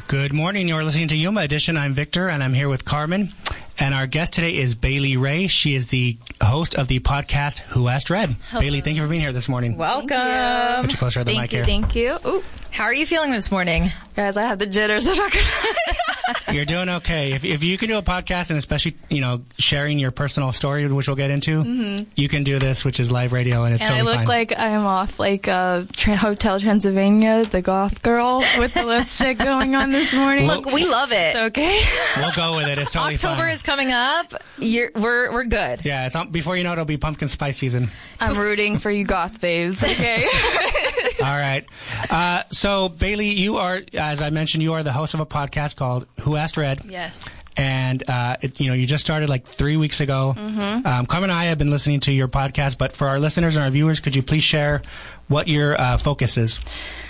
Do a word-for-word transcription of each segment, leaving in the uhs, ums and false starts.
Good morning. You're listening to Yuma Edition. I'm Victor, and I'm here with Carmen. And our guest today is Bailey Ray. She is the host of the podcast Who Asked Red. Hello. Bailey, thank you for being here this morning. Welcome. Put you closer to the thank mic you, here. Thank you. Ooh. How are you feeling this morning? Guys, I have the jitters. I'm not gonna You're doing okay. If if you can do a podcast and especially, you know, sharing your personal story, which we'll get into, mm-hmm. you can do this, which is live radio, and it's and totally I look fine. like I'm off like uh, Tra- Hotel Transylvania, the goth girl with the lipstick going on this morning. Well, Look, we love it. It's okay. We'll go with it. It's totally October fine. is coming up. You're, we're we're good. Yeah, it's on, before you know it, it'll be pumpkin spice season. I'm rooting for you goth babes, okay? All right. Uh, so, Bailey, you are, as I mentioned, you are the host of a podcast called Who Asked Red. Yes. And, uh, it, you know, you just started like three weeks ago. Mm-hmm. Um, Carmen and I have been listening to your podcast, but for our listeners and our viewers, could you please share what your uh, focus is?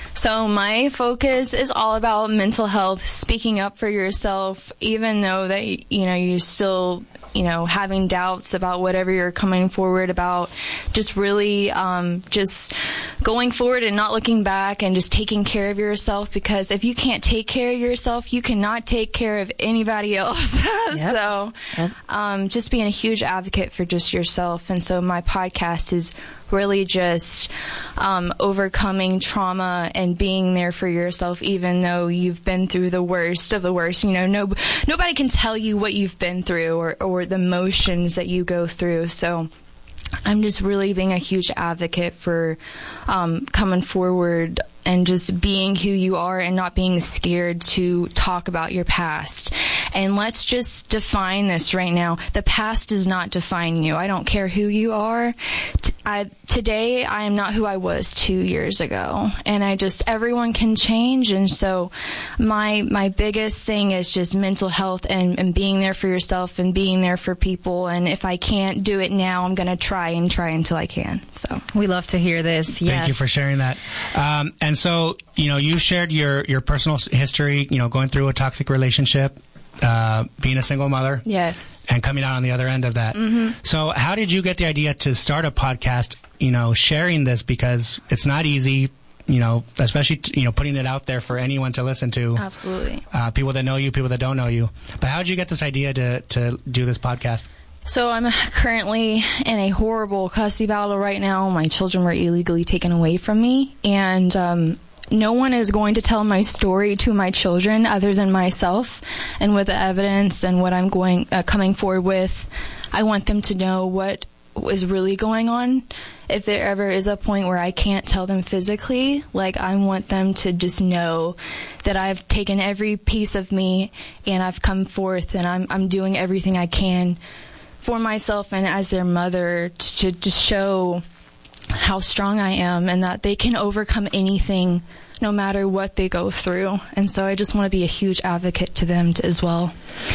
So my focus is all about mental health, speaking up for yourself, even though that, you know, you're still, you know, having doubts about whatever you're coming forward about, just really um, just going forward and not looking back and just taking care of yourself, because if you can't take care of yourself, you cannot take care of anybody else. Yep. So yep. Um, just being a huge advocate for just yourself. And so my podcast is really just um, overcoming trauma and being there for yourself, even though you've been through the worst of the worst. You know, no, nobody can tell you what you've been through or, or the emotions that you go through. So I'm just really being a huge advocate for um, coming forward and just being who you are and not being scared to talk about your past. And let's just define this right now. The past does not define you. I don't care who you are. T- I, today, I am not who I was two years ago. And I just, everyone can change. And so my my biggest thing is just mental health and, and being there for yourself and being there for people. And if I can't do it now, I'm going to try and try until I can. So we love to hear this. Yes. Thank you for sharing that. Um, and so, you know, you shared your, your personal history, you know, going through a toxic relationship, uh, being a single mother. Yes. And coming out on the other end of that. Mm-hmm. So how did you get the idea to start a podcast, you know, sharing this? Because it's not easy, you know, especially, you know, putting it out there for anyone to listen to. Absolutely. Uh, people that know you, people that don't know you. But how did you get this idea to, to do this podcast? So I'm currently in a horrible custody battle right now. My children were illegally taken away from me, and um, no one is going to tell my story to my children other than myself. And with the evidence and what I'm going uh, coming forward with, I want them to know what is really going on. If there ever is a point where I can't tell them physically, like, I want them to just know that I've taken every piece of me and I've come forth and I'm I'm doing everything I can for myself and as their mother to just show how strong I am and that they can overcome anything no matter what they go through. And so I just want to be a huge advocate to them t- as well.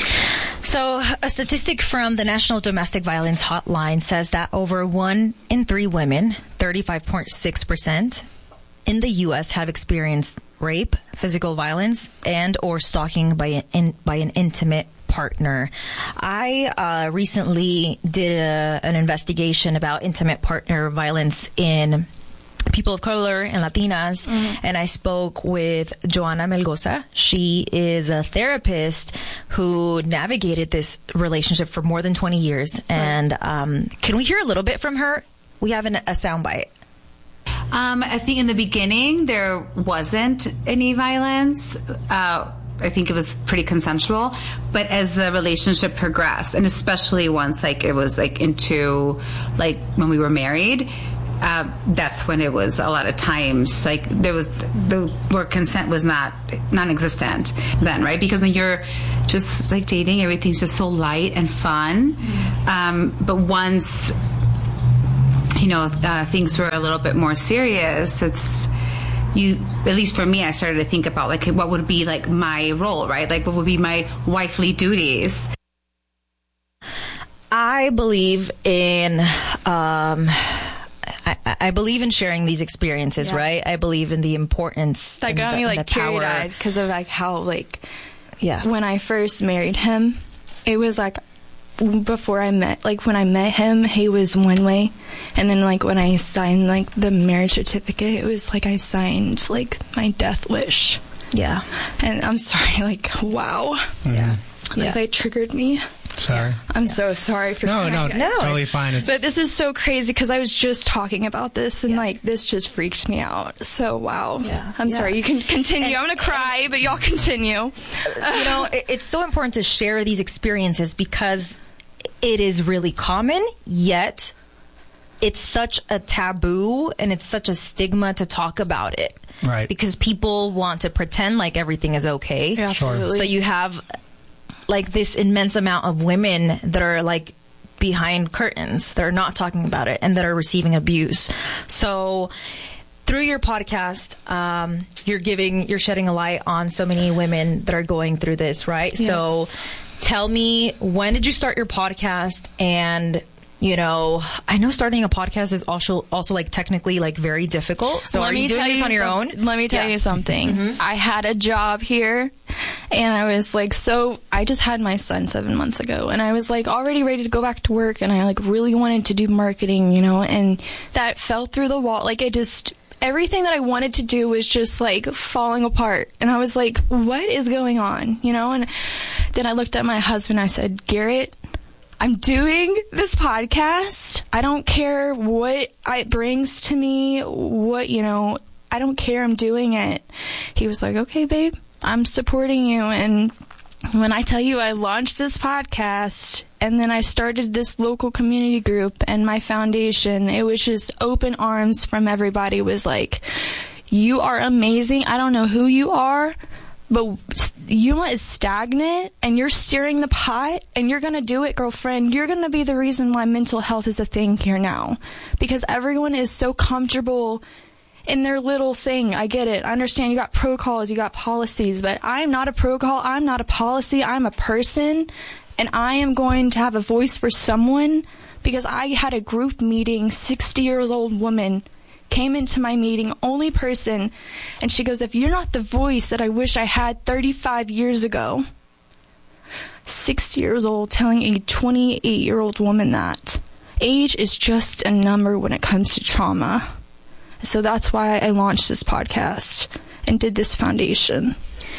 So a statistic from the National Domestic Violence Hotline says that over one in three women, thirty-five point six percent in the U S have experienced rape, physical violence, and or stalking by an, in, by an intimate partner. I uh, recently did a, an investigation about intimate partner violence in people of color and Latinas, mm-hmm. and I spoke with Joanna Melgoza. She is a therapist who navigated this relationship for more than twenty years. Right. And um, can we hear a little bit from her? We have an, a soundbite. Um, I think in the beginning there wasn't any violence. Uh, I think it was pretty consensual, but as the relationship progressed, and especially once like it was like into like when we were married, uh, that's when it was a lot of times like there was the where consent was not non-existent then, right? Because when you're just like dating, everything's just so light and fun. Um, but once you know uh, things were a little bit more serious, it's you, at least for me, I started to think about like what would be like my role, right? Like what would be my wifely duties. I believe in, um, I, I believe in sharing these experiences, yeah. right? I believe in the importance. That got the, me like teary-eyed because of like how like, yeah. when I first married him, it was like, before I met, like when I met him, he was one way, and then like when I signed like the marriage certificate, it was like I signed like my death wish. Yeah. And I'm sorry, like, wow. Mm-hmm. Yeah. Like, Yeah. they triggered me. Sorry. I'm so sorry for No, that, no, guys. it's totally fine. It's, But this is so crazy because I was just talking about this and like this just freaked me out. So wow. Yeah. I'm Yeah. sorry. You can continue. And- I'm gonna cry, but y'all continue. You know, it- it's so important to share these experiences because it is really common, yet it's such a taboo and it's such a stigma to talk about it. Right. Because people want to pretend like everything is okay. Yeah, absolutely. So you have like this immense amount of women that are like behind curtains, that are not talking about it and that are receiving abuse. So through your podcast, um, you're giving, you're shedding a light on so many women that are going through this, right? Yes. So tell me, when did you start your podcast? And you know, I know starting a podcast is also also like technically like very difficult. So Let are me you doing tell this you on your some- own? Let me tell Yeah. you something. Mm-hmm. I had a job here and I was like, so I just had my son seven months ago and I was like already ready to go back to work and I like really wanted to do marketing, you know, and that fell through the wall. Like it just, everything that I wanted to do was just like falling apart. And I was like, what is going on? You know, and then I looked at my husband, I said, Garrett, I'm doing this podcast. I don't care what it brings to me, what, you know, I don't care. I'm doing it. He was like, okay, babe, I'm supporting you. And when I tell you I launched this podcast and then I started this local community group and my foundation, it was just open arms from everybody. It was like, you are amazing. I don't know who you are, but Yuma is stagnant and you're steering the pot and you're going to do it, girlfriend. You're going to be the reason why mental health is a thing here now, because everyone is so comfortable in their little thing. I get it. I understand you got protocols, you got policies, but I'm not a protocol. I'm not a policy. I'm a person and I am going to have a voice for someone because I had a group meeting, sixty years old woman came into my meeting, only person, and she goes, if you're not the voice that I wish I had thirty-five years ago, sixty years old telling a twenty-eight year old woman that. Age is just a number when it comes to trauma. So that's why I launched this podcast and did this foundation.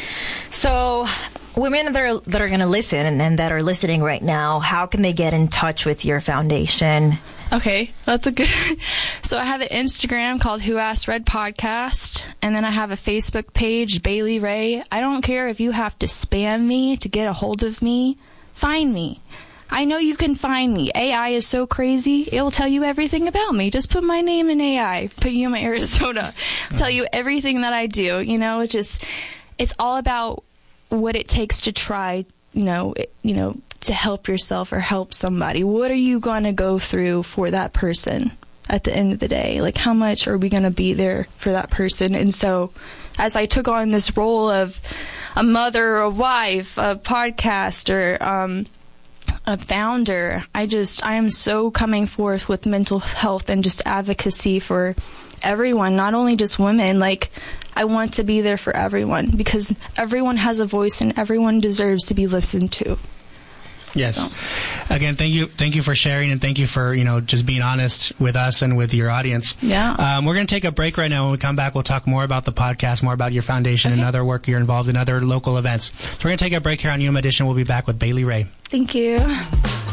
So women that are, that are going to listen and, and that are listening right now, how can they get in touch with your foundation? Okay, that's a good. So I have an Instagram called Who Asked Red Podcast, and then I have a Facebook page, Bailey Ray. I don't care if you have to spam me to get a hold of me. Find me. I know you can find me. A I is so crazy, it will tell you everything about me. Just put my name in A I. Put Yuma, Arizona. I'll tell you everything that I do. You know, it just, it's all about what it takes to try, you know, it, you know, to help yourself or help somebody. What are you going to go through for that person at the end of the day? Like, how much are we going to be there for that person? And so as I took on this role of a mother, a wife, a podcaster, um, a founder, I just, I am so coming forth with mental health and just advocacy for everyone, not only just women. Like, I want to be there for everyone because everyone has a voice and everyone deserves to be listened to. Yes. So. Again, thank you, thank you for sharing, and thank you for, you know, just being honest with us and with your audience. Yeah. Um, we're going to take a break right now. When we come back, we'll talk more about the podcast, more about your foundation, Okay. and other work you're involved in, other local events. So we're going to take a break here on Yuma Edition. We'll be back with Bailey Ray. Thank you.